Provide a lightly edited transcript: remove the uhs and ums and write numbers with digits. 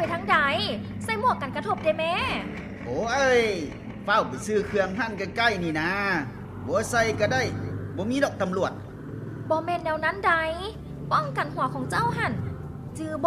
ไปทางใดใส่หมวกกันกระทบได้แม่โอ้ยเฝ้าไปซื้อเครื่องหั่นใกล้ๆนี่นะบ่ใส่ก็ได้บ่มีดอกตำรวจบ่แม่นแนวนั้นใดป้องกันหัวของเจ้าหั่นจือ